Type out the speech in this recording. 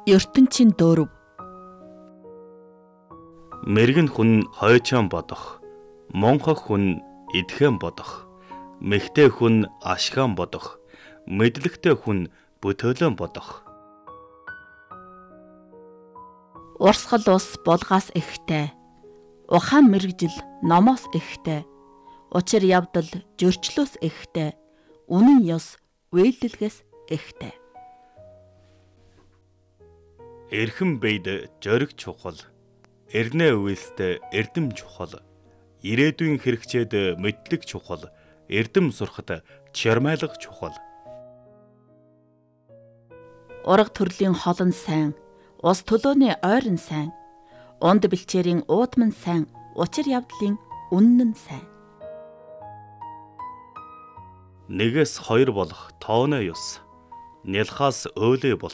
ертөнцийн дөрөв. Мэргэн хүн хойчоон бодох, монхох хүн идхэн бодох, мэгтэй хүн ашгаан бодох, мэдлэгтэй хүн бүтөөлөн бодох. Урсгал ус булгаас ихтэй, ухаан мэрэгжил номоос ихтэй, учир явдал зөрчлөөс ихтэй, үнэн ёс үйлдэлгээс ихтэй. Эрхэм бэйд жориг чухал, эрнэ үйлстэй эрдэм чухал, ирээдүйн хэрэгцээд мэдлэг чухал, эрдэм сурахад чармайлга чухал. Ураг төрлийн холон сайн, ус төлөөний ойрон сайн, унд бэлчээрийн уудман сайн, учир явдлын үнэн сайн. Нэгээс хоёр болох тооны ёс, нялхаас өөлөө бол,